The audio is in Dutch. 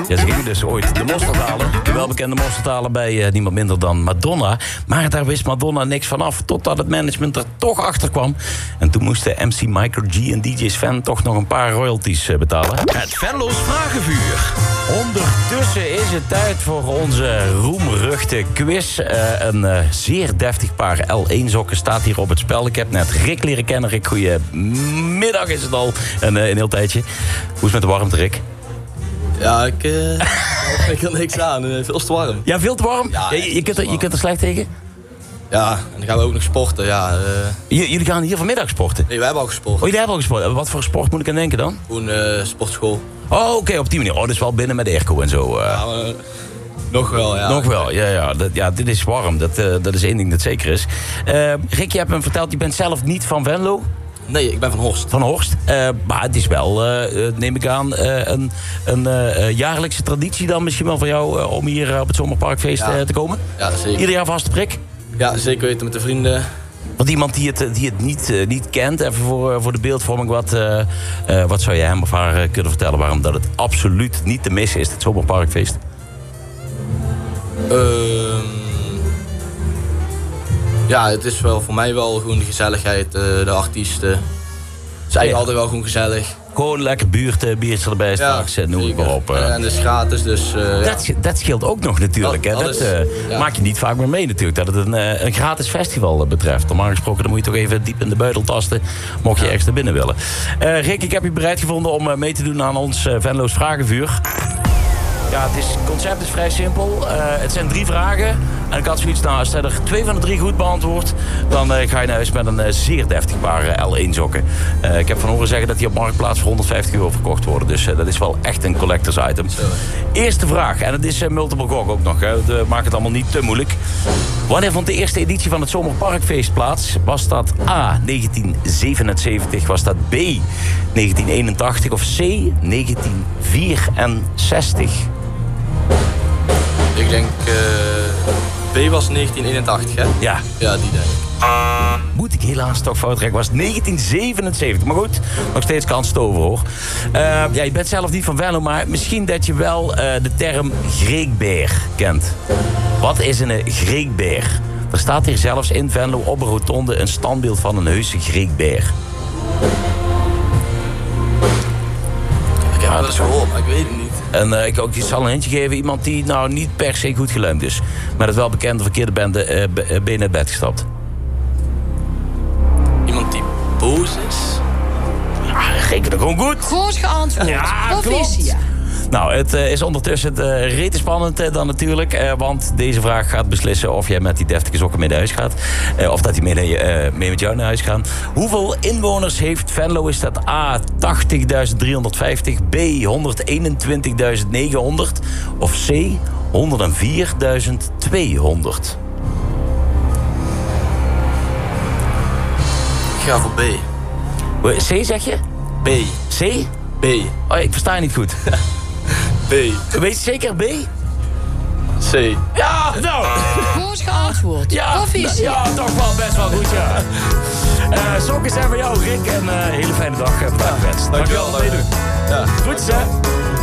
Ja, ze gingen dus ooit de mosterd halen. De welbekende mosterd halen bij niemand minder dan Madonna. Maar daar wist Madonna niks van af. Totdat het management er toch achter kwam. En toen moesten MC Micro G en DJ Sven toch nog een paar royalties betalen. Het Venlo's Vragenvuur. Ondertussen is het tijd voor onze roemruchte quiz. Een zeer deftig paar L1-sokken staat hier op het spel. Ik heb net Rick leren kennen. Rick, goeiemiddag is het al. Een heel tijdje. Hoe is het met de warmte, Rick? Ja, ik heb er niks aan. Veel te warm. Ja, veel te warm? Ja, je kunt er slecht tegen? Ja, en dan gaan we ook nog sporten. Ja, Jullie gaan hier vanmiddag sporten? Nee, wij hebben al gesport. Oh, jullie hebben al gesport. Wat voor sport moet ik aan denken dan? Gewoon sportschool. Oh, oké, op die manier. Oh, dus wel binnen met de airco en zo. Ja, nog wel, ja. Nog wel, ja. Dit is warm. Dat is één ding dat zeker is. Rick, je hebt me verteld, je bent zelf niet van Venlo. Nee, ik ben van Horst. Van Horst. Maar het is wel, neem ik aan, een jaarlijkse traditie dan misschien wel voor jou om hier op het Zomerparkfeest te komen? Ja, zeker. Ieder jaar vaste prik? Ja, zeker weten met de vrienden. Want iemand die het niet kent, even voor de beeldvorming, wat zou je hem of haar kunnen vertellen waarom dat het absoluut niet te missen is, het Zomerparkfeest? Ja, het is wel voor mij wel gewoon de gezelligheid, de artiesten. Het is eigenlijk altijd wel gewoon gezellig. Gewoon lekker buurt, biertje erbij straks, noem het maar op. En het is gratis, dus Dat scheelt ook nog natuurlijk. Dat maak je niet vaak meer mee natuurlijk, dat het een gratis festival betreft. Normaal gesproken dan moet je toch even diep in de buidel tasten, mocht je ergens naar binnen willen. Rick, ik heb je bereid gevonden om mee te doen aan ons Venlo's Vragenvuur. Ja, het concept is vrij simpel. Het zijn 3 vragen. En ik had zoiets, als je er 2 van de 3 goed beantwoordt, dan ga je naar huis met een zeer deftig paar L1-sokken. Ik heb van horen zeggen dat die op Marktplaats voor €150 verkocht worden. Dus dat is wel echt een collectors item. Eerste vraag, en het is multiple gog ook nog. Maak het allemaal niet te moeilijk. Wanneer vond de eerste editie van het Zomerparkfeest plaats? Was dat A, 1977? Was dat B, 1981? Of C, 1964? ik denk B was 1981, hè? Ja. Ja, die denk ik. Moet ik helaas toch fout trekken. Was 1977. Maar goed, nog steeds kans te over, hoor. Je bent zelf niet van Venlo, maar misschien dat je wel de term Greekbeer kent. Wat is een Greekbeer? Er staat hier zelfs in Venlo op een rotonde een standbeeld van een heuse Greekbeer. Ik heb wel eens gehoord, maar ik weet het niet. En ik zal een hintje geven. Iemand die nou niet per se goed geluimd is. Maar het wel bekende verkeerde bende ben in het bed gestapt. Iemand die boos is? Ja, reken er gewoon goed. Goed geantwoord. Ja, Proficiat. Nou, het is ondertussen rete spannend dan natuurlijk. Want deze vraag gaat beslissen of jij met die deftige sokken mee naar huis gaat. Of dat die mee met jou naar huis gaan. Hoeveel inwoners heeft Venlo? Is dat A, 80.350, B, 121.900 of C, 104.200? Ik ga voor B. C zeg je? B. C? B. Oh, ik versta je niet goed. B. Weet je zeker B? C. Ja, nou. Goed geantwoord. Ja, Proficiat. ja, toch wel best wel goed, ja. Sokken zijn voor jou, Rick. En hele fijne dag vandaag gewenst. Dankjewel voor het meedoen. Ja. Goed, hè?